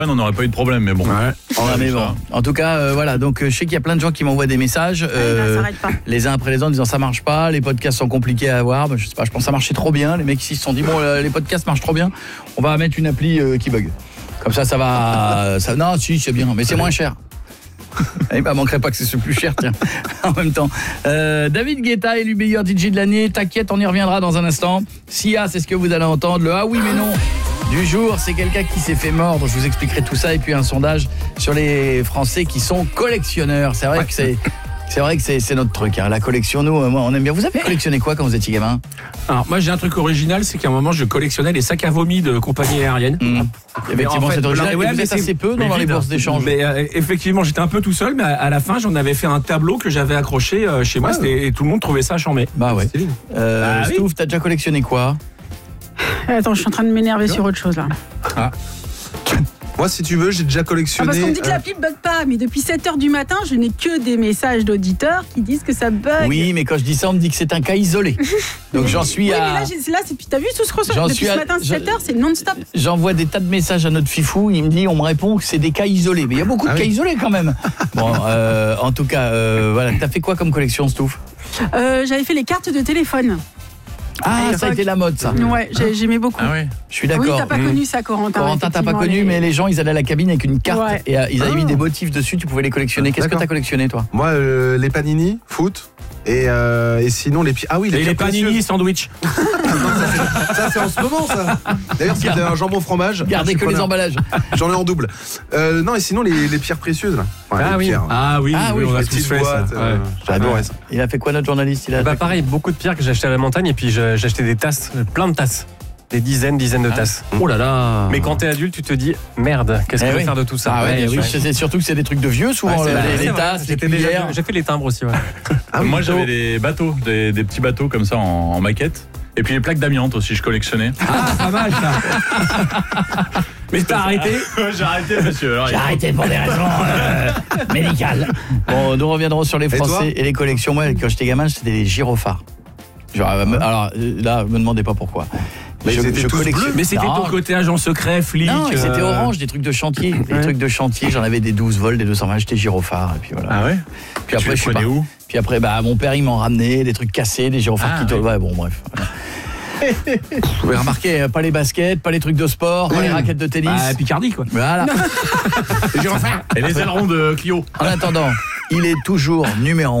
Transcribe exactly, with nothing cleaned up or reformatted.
on n'aurait pas eu de problème, mais bon. Ouais. Oh, non, mais bon. En tout cas, euh, voilà. Donc, euh, je sais qu'il y a plein de gens qui m'envoient des messages, euh, ouais, bah, ça arrête pas. les uns après les autres, en disant ça marche pas, les podcasts sont compliqués à avoir. Ben, je sais pas, je pense que ça marchait trop bien. Les mecs ici se sont dit bon, euh, les podcasts marchent trop bien. On va mettre une appli euh, qui bug. Comme ça, ça va. ça, non, si, c'est bien, mais c'est moins cher. Il ne manquerait pas que c'est plus cher, tiens, en même temps. Euh, David Guetta élu meilleur D J de l'année. T'inquiète, on y reviendra dans un instant. Sia, c'est ce que vous allez entendre. Le ah oui mais non du jour, c'est quelqu'un qui s'est fait mordre. Je vous expliquerai tout ça. Et puis un sondage sur les Français qui sont collectionneurs. C'est vrai ouais. que c'est... C'est vrai que c'est, c'est notre truc, hein. La collection, nous, moi, on aime bien. Vous avez collectionné quoi quand vous étiez gamin ? Alors, moi, j'ai un truc original, c'est qu'à un moment, je collectionnais les sacs à vomi de compagnies aériennes. Mmh. Effectivement, en fait, c'est original. Ouais, vous êtes assez peu dans, dans les bourses d'échange. Mais euh, effectivement, j'étais un peu tout seul, mais à, à la fin, j'en avais fait un tableau que j'avais accroché euh, chez moi, ah, ouais. Et tout le monde trouvait ça charmé. Bah ouais. Euh, bah, Stouff, oui. T'as déjà collectionné quoi ? Attends, je suis en train de m'énerver sur autre chose là. Ah. Moi, si tu veux, j'ai déjà collectionné... Ah, parce qu'on me dit que euh... l'appli ne bug pas, mais depuis sept heures du matin, je n'ai que des messages d'auditeurs qui disent que ça bug. Oui, mais quand je dis ça, on me dit que c'est un cas isolé. Donc j'en suis oui, à... Oui, mais là, là c'est... t'as vu tout ce que j'en depuis ce matin, à... sept heures, c'est non-stop. J'envoie des tas de messages à notre fifou, il me dit, on me répond que c'est des cas isolés. Mais il y a beaucoup de ah, cas oui. isolés quand même. Bon, euh, en tout cas, euh, voilà. T'as fait quoi comme collection, Stouff ? euh, J'avais fait les cartes de téléphone. Ah, ça a été la mode, ça. Ouais, j'ai, j'aimais beaucoup. Ah oui. Je suis d'accord. Oui, t'as pas mmh. connu ça, Corentin. Corentin, t'as pas connu, les... mais les gens, ils allaient à la cabine avec une carte ouais. et euh, ils avaient ah. mis des motifs dessus, tu pouvais les collectionner. Qu'est-ce d'accord. que t'as collectionné, toi ? Moi, euh, les panini, foot. Et, euh, et sinon les ah oui les, et les panini sandwich. non, ça, c'est, ça c'est en ce moment ça. D'ailleurs c'était un jambon fromage. Gardez que les emballages. J'en ai en double. Euh, non et sinon les, les pierres précieuses là. Ouais, ah, oui. Pierres. ah oui. Ah oui. On a tous fait ça. Euh, ouais. J'adore ça. Il a fait quoi notre journaliste ? Il a bah pareil beaucoup de pierres que j'ai acheté à la montagne et puis j'ai acheté des tasses, plein de tasses. Des dizaines, dizaines de tasses. Ah. Oh là là. Mais quand t'es adulte, tu te dis merde, qu'est-ce eh que je vais oui. faire de tout ça ? Ah ouais, oui, c'est surtout que c'est des trucs de vieux souvent, ouais, les, les tasses, les cuillères. J'ai fait les timbres aussi, ouais. Ah, moi j'avais des bateaux, des, des petits bateaux comme ça en, en maquette. Et puis les plaques d'amiante aussi, je collectionnais. Ah, pas mal ça. Mais t'as arrêté ? J'ai arrêté, monsieur. Alors, J'ai arrêté pour des raisons euh, médicales. Bon, nous reviendrons sur les Français et, et les collections. Moi, quand j'étais gamin, c'était des gyrophares. Genre, alors là, me demandez pas pourquoi. Mais je, je collectionne. Mais c'était non. ton côté agent secret, flic. Non, euh... c'était orange, des trucs de chantier, des ouais. trucs de chantier. J'en avais des douze volts, des deux cent vingt, j'étais gyrophare et puis voilà. Ah ouais. Puis après, je suis pas. Où puis après, bah mon père il m'en ramenait des trucs cassés, des gyrophares ah, qui. Ouais. ouais, bon, bref. Voilà. Vous pouvez remarquer, pas les baskets, pas les trucs de sport, pas ouais. les raquettes de tennis. Bah, Picardie quoi. Voilà. Et les ailerons de Clio. En attendant, il est toujours numéro